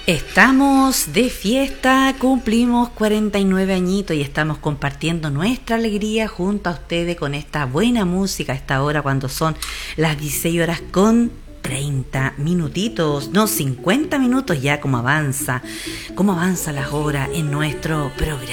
Estamos de fiesta, cumplimos 49 añitos y estamos compartiendo nuestra alegría junto a ustedes con esta buena música a esta hora cuando son las 16 horas con 30 minutitos, no 50 minutos ya como avanza las horas en nuestro programa.